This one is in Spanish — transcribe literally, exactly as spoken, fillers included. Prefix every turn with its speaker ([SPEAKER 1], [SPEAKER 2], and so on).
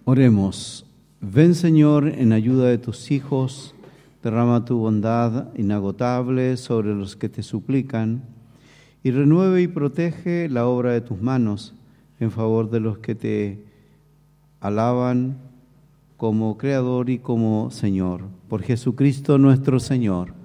[SPEAKER 1] Oremos. Ven, Señor, en ayuda de tus hijos, derrama tu bondad inagotable sobre los que te suplican, y renueve y protege la obra de tus manos en favor de los que te alaban como Creador y como Señor. Por Jesucristo nuestro Señor.